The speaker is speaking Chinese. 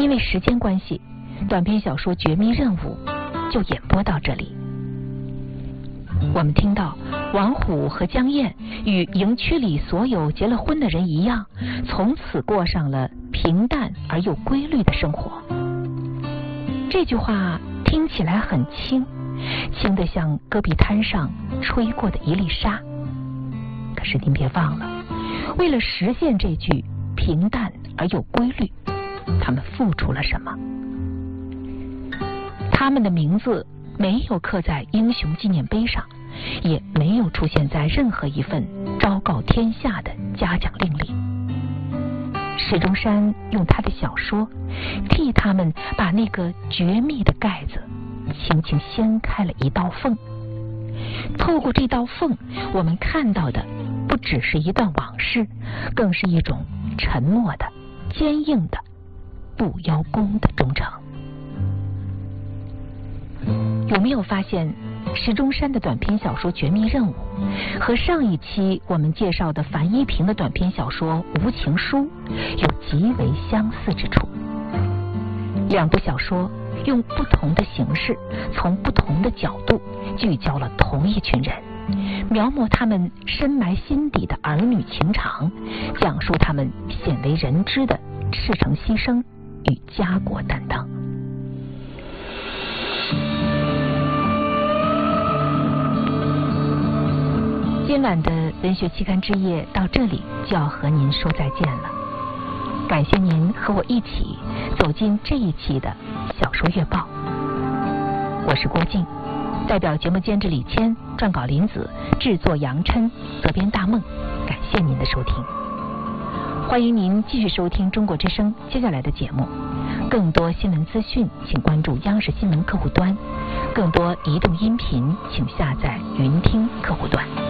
因为时间关系，短篇小说《绝密任务》就演播到这里。我们听到王虎和江燕与营区里所有结了婚的人一样，从此过上了平淡而又规律的生活。这句话听起来很轻，轻得像戈壁滩上吹过的一粒沙。可是您别忘了，为了实现这句平淡而又规律，他们付出了什么？他们的名字没有刻在英雄纪念碑上，也没有出现在任何一份昭告天下的嘉奖令里。史中山用他的小说替他们把那个绝密的盖子轻轻掀开了一道缝。透过这道缝，我们看到的不只是一段往事，更是一种沉默的、坚硬的、不邀功的忠诚。有没有发现史中山的短篇小说《绝密任务》和上一期我们介绍的樊一平的短篇小说《无情书》有极为相似之处？两部小说用不同的形式，从不同的角度聚焦了同一群人，描摹他们深埋心底的儿女情长，讲述他们鲜为人知的赤诚牺牲与家国担当。今晚的文学期刊之夜到这里就要和您说再见了，感谢您和我一起走进这一期的小说月报。我是郭静，代表节目监制李谦、撰稿林子、制作杨琛、责编大梦，感谢您的收听。欢迎您继续收听中国之声接下来的节目。更多新闻资讯请关注央视新闻客户端，更多移动音频请下载云听客户端。